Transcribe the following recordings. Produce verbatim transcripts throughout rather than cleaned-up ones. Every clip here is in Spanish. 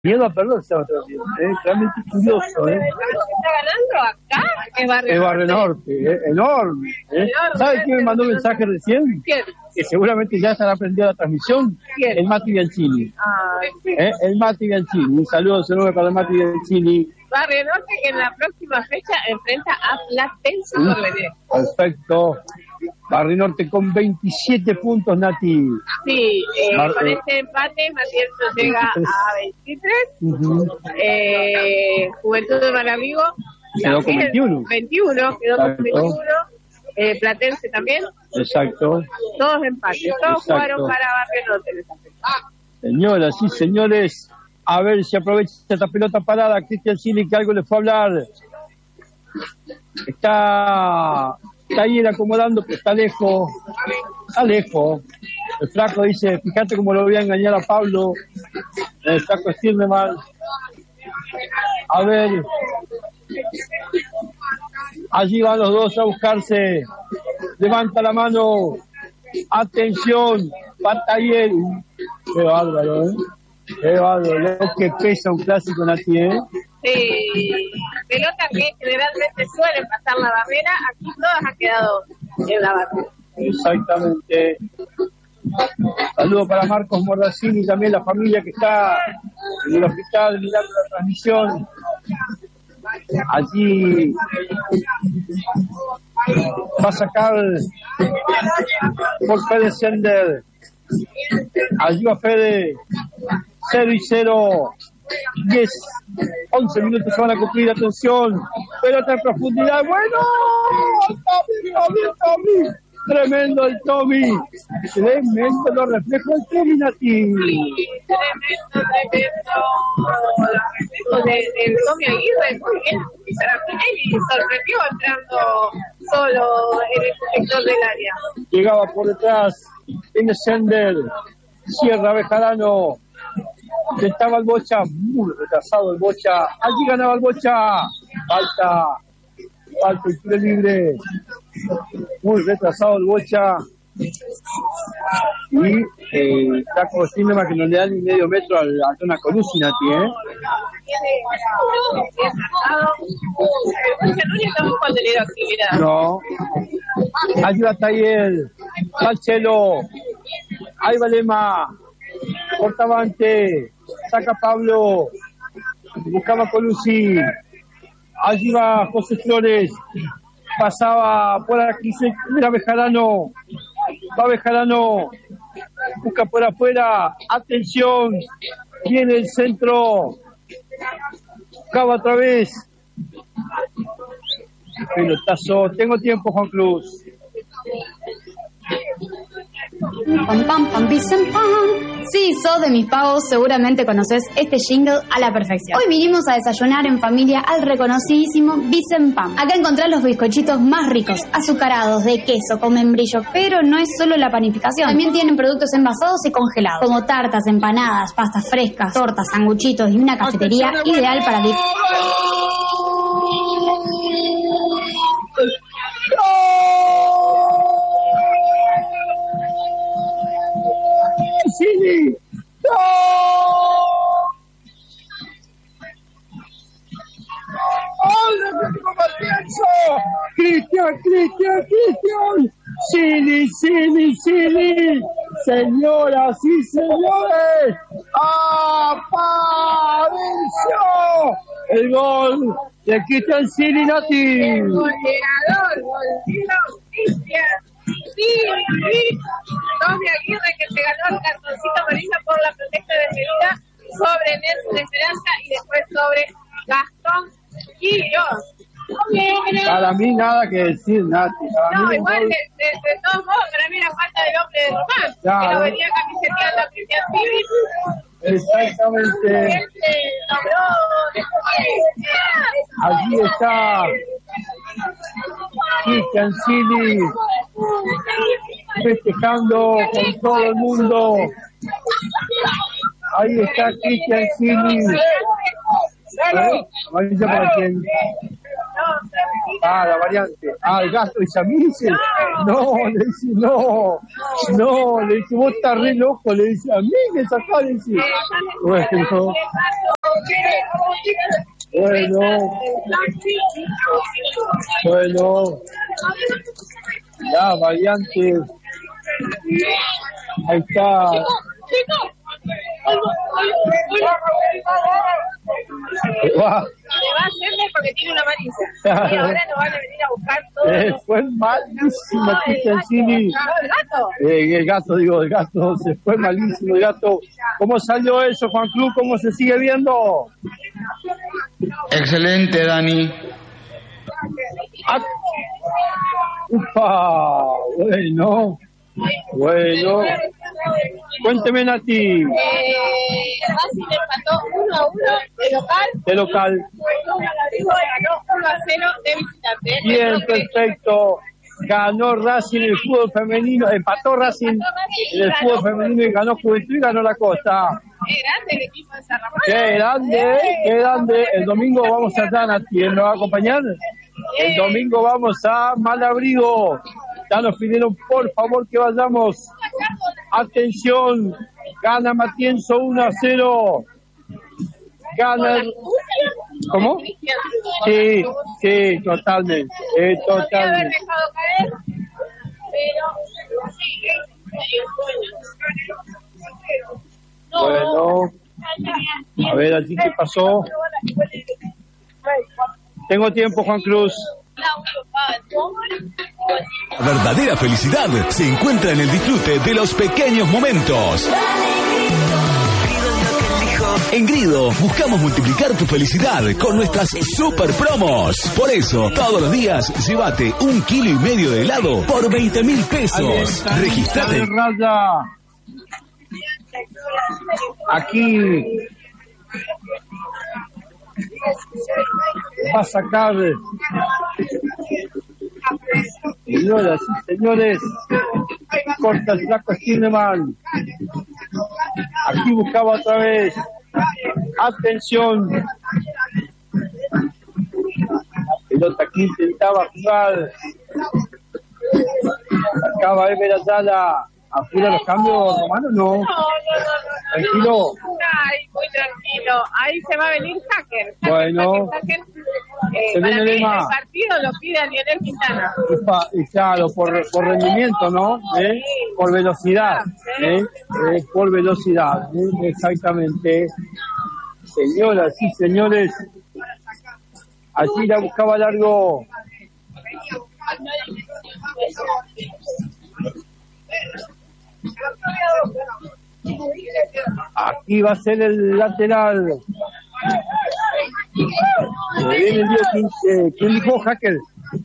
Miedo a perderse otro día, ¿eh? Realmente curioso, ¿eh? ¿Está ganando acá? Es Barrio Es Barrio Norte, ¿eh? Enorme, ¿eh? ¿Sabe quién me mandó un mensaje recién? ¿Quién? Que seguramente ya estará prendida la transmisión. ¿Quién? El Mati Bianchini. Ah, ¿Eh? El Mati Bianchini. Un saludo enorme para el Mati Bianchini. Barrio Norte, que en la próxima fecha enfrenta a Platense Porvenir. Perfecto. Barrio Norte con veintisiete puntos, Nati. Sí, eh, Bar- con este empate Matienzo llega a veintitrés. Uh-huh. Eh, Juventud de Malamigo Quedó con también, veintiuno. veintiuno, quedó con Exacto. veintiuno. Eh, Platense también, Exacto. todos empates. Todos Exacto. jugaron para Barrio Norte en esta fecha. Señoras y señores, a ver si aprovecha esta pelota parada. Cristian Sili, que algo le fue a hablar. Está, está ahí él acomodando, pero está lejos. Está lejos. El flaco dice, fíjate cómo lo voy a engañar a Pablo. El flaco Stirneman. A ver. Allí van los dos a buscarse. Levanta la mano. Atención. Patallel. Qué bárbaro, ¿eh? Qué bárbaro. Lo que pesa un clásico, Nati, ¿eh? Sí, pelota que generalmente suelen pasar la barrera, aquí todas han quedado en la barrera. Exactamente. Saludos para Marcos Mordacini y también la familia que está en el hospital mirando la transmisión. Allí va a sacar por Fede Sender. Allí va Fede. Cero y cero. diez, once minutos se van a cumplir. Atención. Pelota en profundidad. Bueno. Tommy, Tommy, Tommy. Tremendo el Tommy. Tremendo los reflejos del Tommy, Nati. Tremendo, tremendo. Los reflejos del Tommy Aguirre, muy bien. Él sorprendió entrando solo en el sector del área. Llegaba por detrás. En Sender. Cierra Bejarano. Estaba el Bocha, muy retrasado el Bocha. Allí ganaba el Bocha. Falta. Falta el tiro libre. Muy retrasado el Bocha. Y eh, está con Cinema que no le da ni medio metro al Altona Colucci, Nati, ¿eh? No. Allí va Tayel. Marcelo. Ahí va Lema. Cortavante. Saca Pablo. Buscaba Colucci. Allí va José Flores. Pasaba por aquí. Mira Bejarano. Va Bejarano. Busca por afuera. Atención. Viene el centro. Buscaba otra vez. Pelotazo. Tengo tiempo, Juan Cruz. Pam, pam, pam, Vicen Pam. Si sos de mis pagos, seguramente conoces este jingle a la perfección. Hoy vinimos a desayunar en familia al reconocidísimo Vicen Pam. Acá encontrás los bizcochitos más ricos, azucarados, de queso, con membrillo. Pero no es solo la panificación. También tienen productos envasados y congelados, como tartas, empanadas, pastas frescas, tortas, sanguchitos y una cafetería ideal para disfrutar. ¡Cini! ¡No! ¡Ay, Atlético Matienzo! ¡Cristian, Cristian, Cristian! ¡Cini, Cini, Cini! Señoras y señores, apareció el gol de Cristian Cini, Nati. El goleador, golero Cristian. Sí, sí, Tommy Aguirre, que se ganó el cartoncito amarillo por la protesta de medida sobre Nelson Esperanza y después sobre Gastón Quillos. Para mí nada que decir, Nati. Para No, mí igual gol... de, de, de todos modos, para mí la falta del hombre de Román, Claro. que lo venía camiseteando a Cristian Cini. Exactamente. Él se logró después. Allí está Cristian Cini festejando con todo el mundo. Ahí está Cristian Cini. ¿Eh? ¿Amarilla para quién? Ah, la variante. Ah, el gasto dice a mí, dice. No, le dice, no. No, le dice, vos estás re loco, le dice a mí, me sacá, le dice. Bueno. Bueno, bueno, la variante, ahí está. Va. Le va a hacerle porque tiene una malicia. Y ahora nos van a venir a buscar todo. Eh, fue malísimo, no, Cristiancini. ¿El gato? Eh, el gato, digo, el gato, se fue malísimo el gato. ¿Cómo salió eso, Juan Cruz? ¿Cómo se sigue viendo? Excelente, Dani. Ah. Upa, bueno, bueno. Cuénteme, Nati. Eh, Racing empató uno a uno de local. De local. Ganó uno a cero de visitante. Bien, perfecto. Ganó Racing en el fútbol femenino, empató Racing en el fútbol femenino y ganó Juventud y ganó la Costa. Qué grande el equipo de San Ramón. Qué grande, qué grande. El domingo vamos a estar, Nati, ¿me va a acompañar? El domingo vamos a Malabrigo. Ya nos pidieron por favor que vayamos. Atención, gana Matienzo uno a cero. Gana. ¿Cómo? Sí, sí, totalmente. Eh, totalmente. Haber dejado caer, pero bueno, a ver allí qué pasó. Tengo tiempo, Juan Cruz. La verdadera felicidad se encuentra en el disfrute de los pequeños momentos. En Grido buscamos multiplicar tu felicidad con nuestras super promos. Por eso, todos los días, llévate un kilo y medio de helado por veinte mil pesos. Registrate. Aquí va a sacar, señoras y señores, corta el flaco Skinneman. Aquí buscaba otra vez. Atención. La pelota aquí intentaba jugar. Acaba Ever Ayala. ¿Apura los cambios, Romano? No. No, no, no, no. Tranquilo. Ay, muy tranquilo. Ahí se va a venir Hacker. Hacker Bueno. Hacker, Hacker. Eh, Se viene para el mí lema. el partido lo pide a Lionel Quintana. Upa, y claro, por, por rendimiento, ¿no? ¿Eh? Por velocidad. ¿Eh? Eh, por velocidad. ¿Eh? Exactamente. Señoras y señores, allí la buscaba largo. Aquí va a ser el lateral. Se viene el Dios quince. ¿Quién dijo Hacker?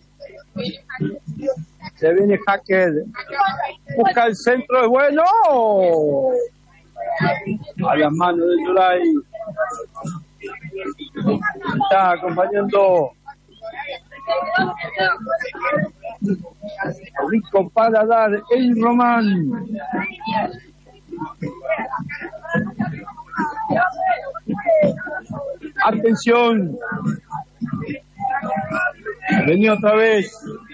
Se viene Hacker. Busca el centro. Bueno. A las manos de Yuray. Está acompañando. Rico para dar el Román. Atención. Venía otra vez.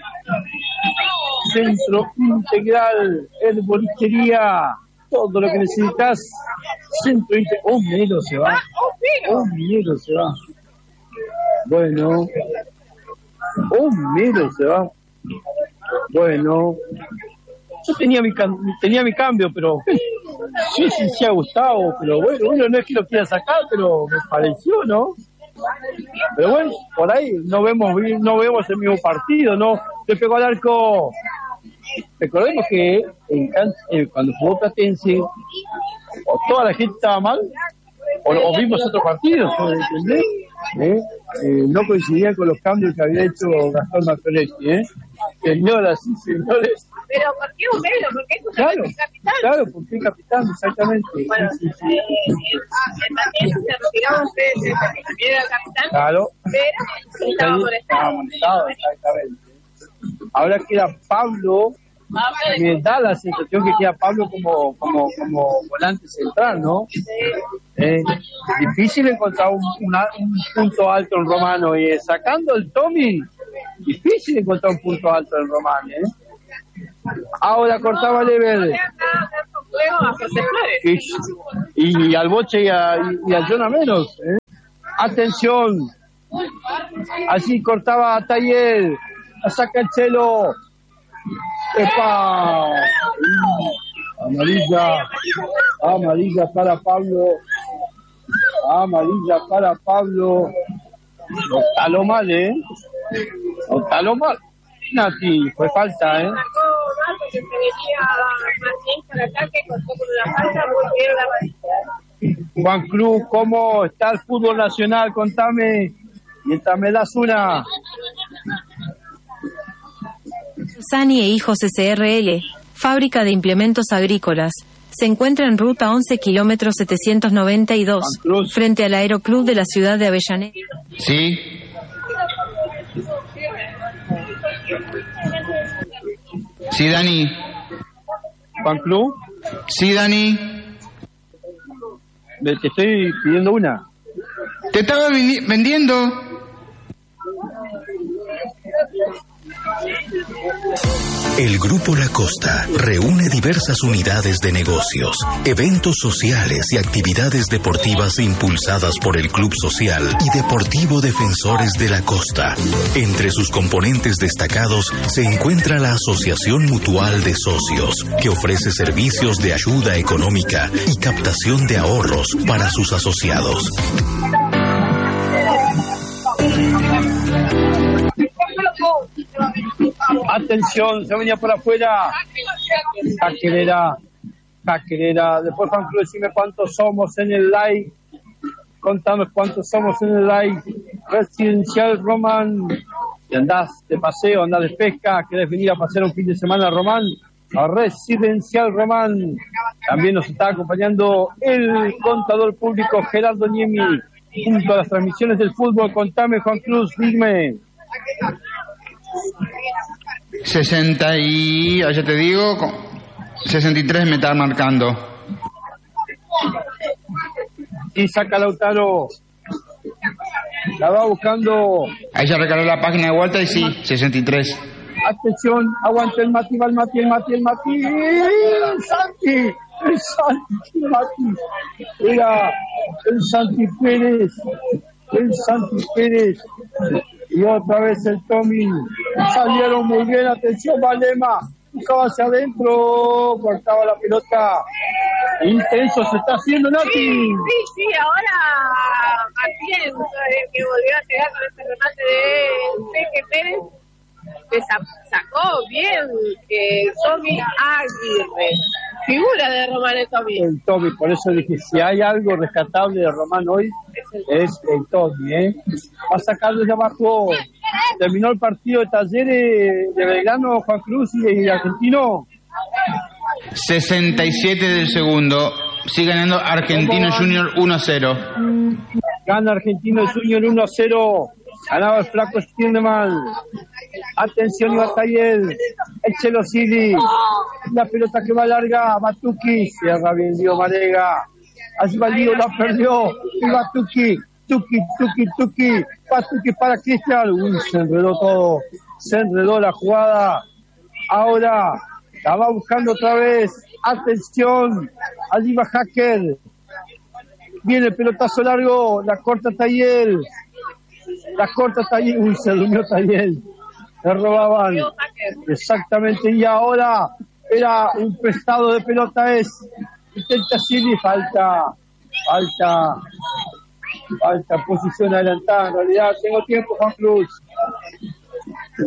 Centro integral. El bolichería. Todo lo que necesitas. Centro integral. Oh, Melo se va. Oh, Melo se va. Bueno. Oh, Melo se va. Bueno. Yo tenía mi, tenía mi cambio, pero sí, sí, sí ha gustado, pero bueno, uno no es que lo quiera sacar, pero me pareció, ¿no? Pero bueno, por ahí no vemos no vemos el mismo partido, ¿no? Le pegó al arco. Recordemos que en, eh, cuando jugó Platense, o toda la gente estaba mal, o, o vimos otro partido, ¿entendés? ¿Eh? Eh, no coincidían con los cambios que había hecho Gastón Martonetti, ¿eh? Señoras y señores. Pero ¿por qué un Melo? Porque es un Claro, capitán. claro, porque es capitán, exactamente. Bueno, sí, sí, sí. eh, el Matías se retiró ustedes, también era capitán. Claro. Pero estaba molestado. Estaba molestado, exactamente. Ahora queda Pablo, me da la sensación que queda Pablo como como como volante central, ¿no? Eh, difícil encontrar un, una, un punto alto en Romano, y eh, sacando el Tommy, difícil encontrar un punto alto en Romano, ¿eh? Ahora cortaba Lever. Y, y al Boche y a, y a Jonah menos, ¿eh? Atención. Allí cortaba a Tayel. La saca el Chelo. ¡Epa! Amarilla. Amarilla para Pablo. Amarilla para Pablo. No está lo mal, ¿eh? No está lo mal. Nati, fue falta, ¿eh? Juan Cruz, ¿cómo está el fútbol nacional? Contame, mientras me das una. Sani e Hijos S R L, fábrica de implementos agrícolas. Se encuentra en ruta once kilómetros setecientos noventa y dos, frente al Aeroclub de la ciudad de Avellaneda. Sí. Sí, Dani. Juan Cruz. Sí, Dani. Te estoy pidiendo una. Te estaba vendiendo. El Grupo La Costa reúne diversas unidades de negocios, eventos sociales y actividades deportivas impulsadas por el Club Social y Deportivo Defensores de la Costa. Entre sus componentes destacados se encuentra la Asociación Mutual de Socios, que ofrece servicios de ayuda económica y captación de ahorros para sus asociados. Atención, se venía por afuera. Jaquerera, Jaquerera. Después, Juan Cruz, decime cuántos somos en el live. Contanos cuántos somos en el live. Residencial Román. Y andás de paseo, andás de pesca. ¿Querés venir a pasar un fin de semana a Román? A Residencial Román. También nos está acompañando el contador público Gerardo Niemi. Junto a las transmisiones del fútbol. Contame, Juan Cruz, dime. sesenta y... ya te digo, sesenta y tres me está marcando. Y saca Lautaro. La va buscando. Ahí ya recargó la página de vuelta y sí, sesenta y tres. Atención, aguanta el Mati, va el Mati, el Mati, el Mati. ¡El Santi! El Santi, Mati. Era el Santi Pérez. El Santi Pérez. Y otra vez el Tommy. Salieron muy bien. Atención, Valema. Buscaba hacia adentro. Cortaba la pelota. Intenso se está haciendo, Nati. Sí, sí, sí. Ahora Martínez, que volvió a pegar con ese remate de Peque Pérez, que sacó bien que Tommy Aguirre. Figura de Román el Tommy. El Tommy, por eso dije, si hay algo rescatable de Román hoy, es el Tommy, ¿eh? Va a sacar desde abajo. Terminó el partido de Talleres de Belgrano, Juan Cruz y el Argentino. sesenta y siete del segundo. Sigue ganando Argentino Junior uno a cero. Gana Argentino Junior uno a cero. Ganaba el flaco Stindemann. Atención, Ibatayel. El Chelo Sili. La pelota que va larga. Batuki. Cierra bien Dio Marega. Allí Valdío la perdió. Y Batuki. Tuki, Tuki, Tuki. Batuki para Cristian. Uy, se enredó todo. Se enredó la jugada. Ahora la va buscando otra vez. Atención. Allí va Hacker. Viene el pelotazo largo. La corta Tayel. La corta Tayel. Uy, se durmió Tayel. Le robaban. Exactamente. Y ahora era un prestado de pelota. Es. Intenta Silly. Falta. Falta. Falta posición adelantada. En realidad, tengo tiempo, Juan Cruz.